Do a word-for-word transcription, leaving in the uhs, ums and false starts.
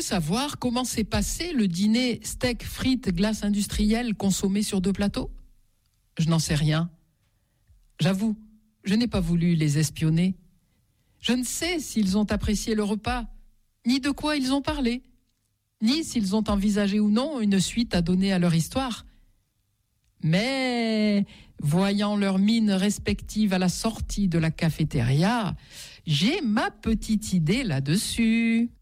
Voulez-vous savoir comment s'est passé le dîner steak, frites, glace industrielle consommé sur deux plateaux ? Je n'en sais rien. J'avoue, je n'ai pas voulu les espionner. Je ne sais s'ils ont apprécié le repas, ni de quoi ils ont parlé, ni s'ils ont envisagé ou non une suite à donner à leur histoire. Mais, voyant leurs mines respectives à la sortie de la cafétéria, j'ai ma petite idée là-dessus.